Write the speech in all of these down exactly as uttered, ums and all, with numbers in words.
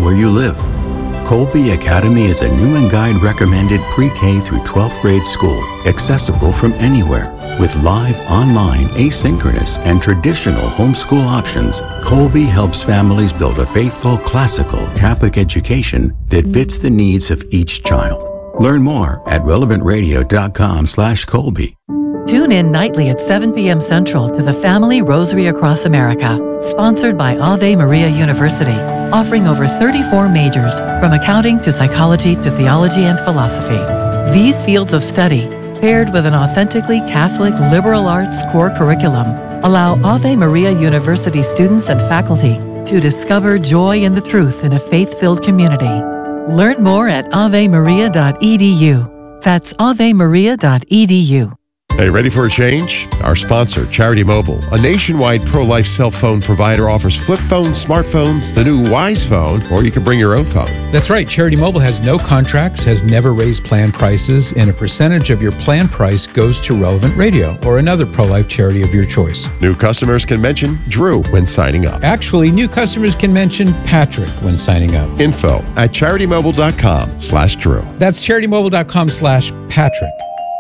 where you live. Colby Academy is a Newman Guide recommended pre-K through twelfth grade school, accessible from anywhere. With live, online, asynchronous, and traditional homeschool options, Colby helps families build a faithful, classical Catholic education that fits the needs of each child. Learn more at relevant radio dot com slash Colby. Tune in nightly at seven p.m. Central to the Family Rosary Across America, sponsored by Ave Maria University, offering over thirty-four majors, from accounting to psychology to theology and philosophy. These fields of study, paired with an authentically Catholic liberal arts core curriculum, allow Ave Maria University students and faculty to discover joy in the truth in a faith-filled community. Learn more at ave maria dot e d u. That's ave maria dot e d u. Hey, ready for a change? Our sponsor, Charity Mobile, a nationwide pro-life cell phone provider, offers flip phones, smartphones, the new Wise phone, or you can bring your own phone. That's right. Charity Mobile has no contracts, has never raised plan prices, and a percentage of your plan price goes to Relevant Radio or another pro-life charity of your choice. New customers can mention Drew when signing up. Actually, new customers can mention Patrick when signing up. Info at charitymobile.com slash Drew. That's charitymobile.com slash Patrick.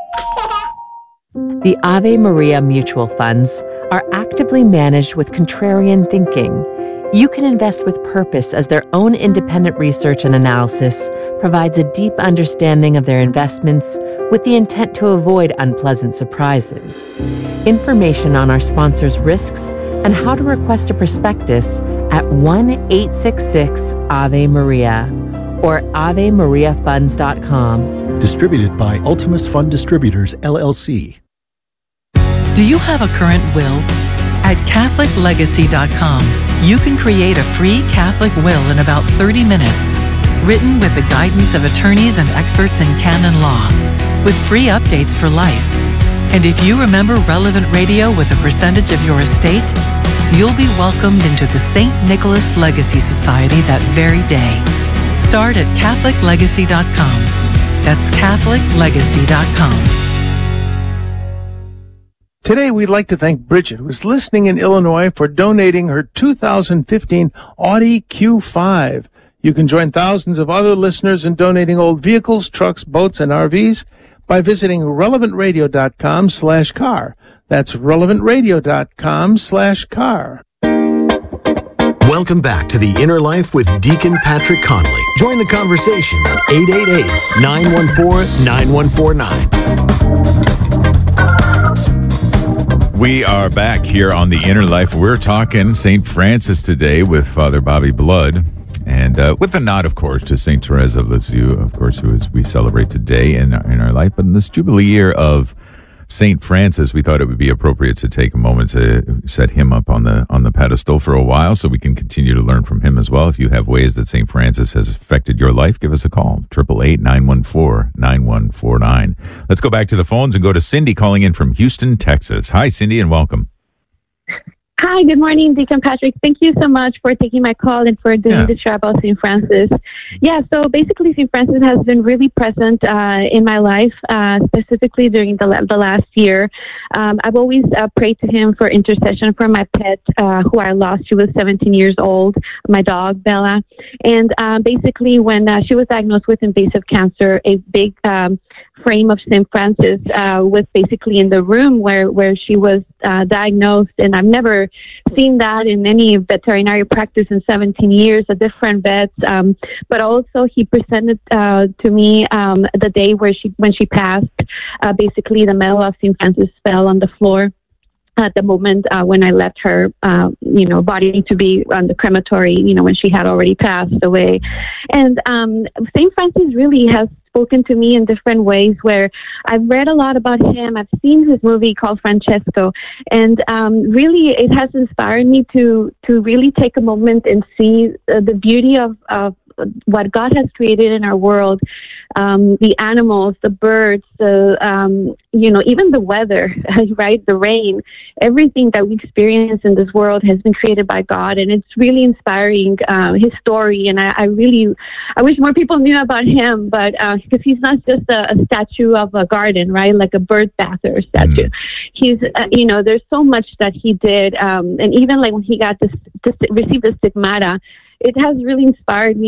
The Ave Maria mutual funds are actively managed with contrarian thinking. You can invest with purpose, as their own independent research and analysis provides a deep understanding of their investments with the intent to avoid unpleasant surprises. Information on our sponsors' risks and how to request a prospectus at one eight six six Ave Maria or ave maria funds dot com. Distributed by Ultimus Fund Distributors, L L C. Do you have a current will? At Catholic Legacy dot com, you can create a free Catholic will in about thirty minutes, written with the guidance of attorneys and experts in canon law, with free updates for life. And if you remember Relevant Radio with a percentage of your estate, you'll be welcomed into the Saint Nicholas Legacy Society that very day. Start at Catholic Legacy dot com. That's Catholic Legacy dot com. Today, we'd like to thank Bridget, who is listening in Illinois, for donating her two thousand fifteen Audi Q five. You can join thousands of other listeners in donating old vehicles, trucks, boats, and R Vs by visiting relevant radio dot com slash car. That's relevant radio dot com slash car. Welcome back to The Inner Life with Deacon Patrick Connolly. Join the conversation at eight eight eight, nine one four, nine one four nine. We are back here on The Inner Life. We're talking Saint Francis today with Father Bobby Blood, and uh, with a nod, of course, to Saint Therese of Lisieux, of course, who is we celebrate today in our, in our life. But in this Jubilee year of Saint Francis, we thought it would be appropriate to take a moment to set him up on the on the pedestal for a while, so we can continue to learn from him as well. If you have ways that Saint Francis has affected your life, give us a call, eight eight eight, nine one four, nine one four nine. Let's go back to the phones and go to Cindy calling in from Houston, Texas. Hi, Cindy, and welcome. Hi, good morning, Deacon Patrick. Thank you so much for taking my call and for doing Yeah. the show about Saint Francis. Yeah, so basically Saint Francis has been really present uh, in my life, uh, specifically during the, la- the last year. Um, I've always uh, prayed to him for intercession for my pet, uh, who I lost. She was seventeen years old, my dog, Bella. And uh, basically when uh, she was diagnosed with invasive cancer, a big um, frame of Saint Francis uh, was basically in the room where, where she was uh, diagnosed. And I've never seen that in any veterinary practice in seventeen years, a different vets. Um, but also he presented uh, to me um, the day where she, when she passed, uh, basically the medal of Saint Francis fell on the floor at the moment uh, when I left her, uh, you know, body to be on the crematory, you know, when she had already passed away. And um, Saint Francis really has spoken to me in different ways, where I've read a lot about him. I've seen his movie called Francesco, and um, really it has inspired me to to really take a moment and see uh, the beauty of, of what God has created in our world, um, the animals, the birds, the, um, you know, even the weather, right? The rain, everything that we experience in this world has been created by God. And it's really inspiring, uh, his story. And I, I really, I wish more people knew about him, but, uh, because he's not just a, a statue of a garden, right? Like a bird bather statue. He's, uh, you know, there's so much that he did. Um, and even like when he got this, this received the stigmata, it has really inspired me